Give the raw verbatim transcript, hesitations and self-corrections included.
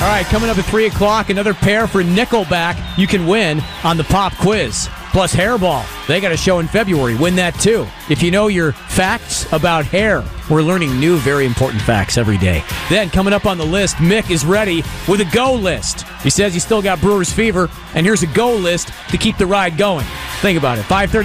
All right, coming up at three o'clock, another pair for Nickelback you can win on the pop quiz. Plus Hairball. They got a show in February. Win that too. If you know your facts about hair, we're learning new, very important facts every day. Then, coming up on the list, Mick is ready with a go list. He says he's still got Brewers fever, and here's a go list to keep the ride going. Think about it. five thirty